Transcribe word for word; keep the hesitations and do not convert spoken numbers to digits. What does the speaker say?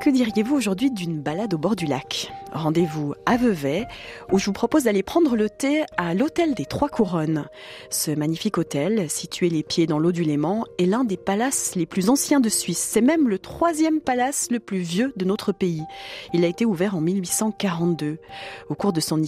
Que diriez-vous aujourd'hui d'une balade au bord du lac ? Rendez-vous à Vevey, où je vous propose d'aller prendre le thé à l'hôtel des Trois Couronnes. Ce magnifique hôtel, situé les pieds dans l'eau du Léman, est l'un des palaces les plus anciens de Suisse. C'est même le troisième palace le plus vieux de notre pays. Il a été ouvert en mille huit cent quarante-deux. Au cours de son